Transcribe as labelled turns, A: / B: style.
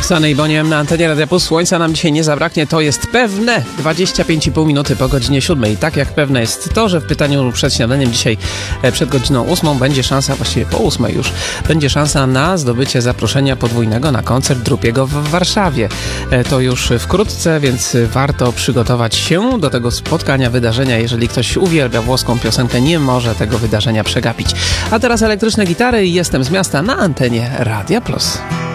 A: Sunny i Boniem na antenie Radia Plus. Słońca nam dzisiaj nie zabraknie, to jest pewne. 25,5 minuty po godzinie 7. Tak jak pewne jest to, że w pytaniu przed śniadaniem dzisiaj przed godziną 8 będzie szansa, właściwie po 8 już, będzie szansa na zdobycie zaproszenia podwójnego na koncert Drupiego w Warszawie. To już wkrótce, więc warto przygotować się do tego spotkania, wydarzenia. Jeżeli ktoś uwielbia włoską piosenkę, nie może tego wydarzenia przegapić. A teraz elektryczne gitary i jestem z miasta na antenie Radia Plus.